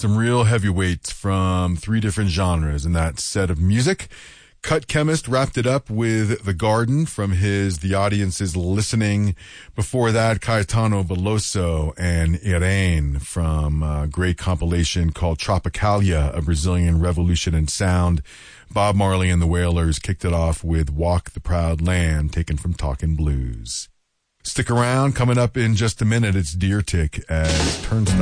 Some real heavyweights from three different genres in that set of music. Cut Chemist wrapped it up with The Garden from his The Audience is Listening. Before that, Caetano Veloso and Irene from a great compilation called Tropicalia, a Brazilian revolution in sound. Bob Marley and the Wailers kicked it off with Walk the Proud Land, taken from Talkin' Blues. Stick around. Coming up in just a minute, it's Deer Tick as Turnstile.